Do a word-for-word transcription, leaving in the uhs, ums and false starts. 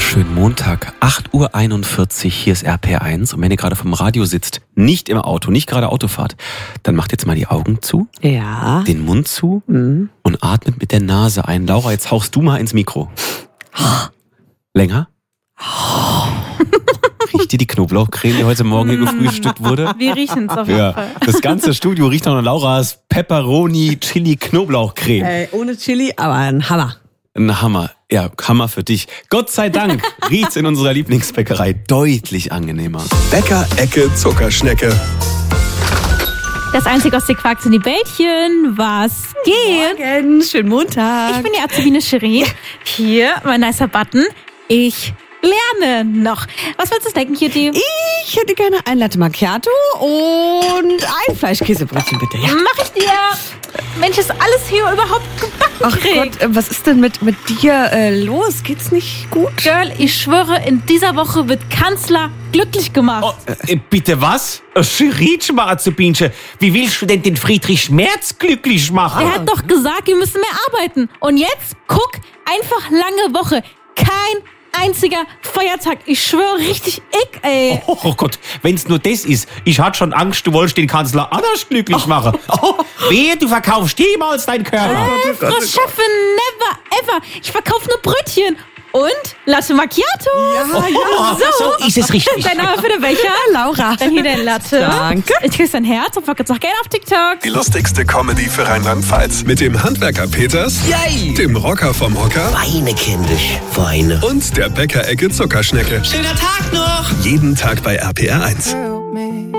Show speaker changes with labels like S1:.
S1: wunderschönen Montag, acht Uhr einundvierzig, hier ist R P R eins. Und wenn ihr gerade vom Radio sitzt, nicht im Auto, nicht gerade Autofahrt, dann macht jetzt mal die Augen zu,
S2: Ja.
S1: den Mund zu
S2: Mhm.
S1: und atmet mit der Nase ein. Laura, jetzt hauchst du mal ins Mikro. Länger? Riecht dir die Knoblauchcreme, die heute Morgen hier gefrühstückt wurde?
S3: Wir riechen es auf jeden
S1: Ja,
S3: Fall.
S1: das ganze Studio riecht nach Lauras Pepperoni Chili Knoblauchcreme.
S2: Äh, ohne Chili, aber ein Hammer.
S1: Ein Hammer. Ja, Hammer für dich. Gott sei Dank riecht's in unserer Lieblingsbäckerei deutlich angenehmer.
S4: Bäcker-Ecke Zuckerschnecke.
S3: Das einzige aus der Quark sind die Bällchen. Was geht?
S2: Morgen, schönen Montag.
S3: Ich bin die Azubine Shirin. Hier, mein nicer Button. Ich lerne noch. Was willst du denken, Kitty?
S2: Ich hätte gerne ein Latte Macchiato und ein Fleischkäsebrötchen, bitte. Ja.
S3: Mach ich dir. Mensch, ist alles hier überhaupt gebacken
S2: Ach
S3: krieg.
S2: Gott, äh, was ist denn mit, mit dir äh, los? Geht's nicht gut?
S3: Girl, ich schwöre, in dieser Woche wird Kanzler glücklich gemacht.
S5: Oh, äh, bitte was? Schiritsch, Azubinche. Wie willst du denn den Friedrich Merz glücklich machen?
S3: Er hat doch gesagt, wir müssen mehr arbeiten. Und jetzt, guck, einfach lange Woche. Kein einziger Feiertag. Ich schwöre, richtig ick, ey.
S5: Oh, oh Gott, wenn's nur das ist. Ich hatte schon Angst, du wolltest den Kanzler anders glücklich machen. Oh, wehe, du verkaufst jemals deinen Körper.
S3: Äh, Frau Chefin, never ever. Ich verkaufe nur Brötchen. Und Latte Macchiato.
S2: Ja,
S5: Oh, so ist es richtig.
S3: Dein Name für den Becher?
S2: Laura.
S3: Dann hier dein Latte.
S2: Danke.
S3: Ich küsse dein Herz und folgt uns auch gerne auf TikTok.
S4: Die lustigste Comedy für Rheinland-Pfalz. Mit dem Handwerker Peters,
S6: Yay!
S4: dem Rocker vom Hocker
S6: Weine, kindisch, Weine.
S4: und der Bäcker-Ecke Zuckerschnecke.
S6: Schöner Tag noch!
S4: Jeden Tag bei R P R eins.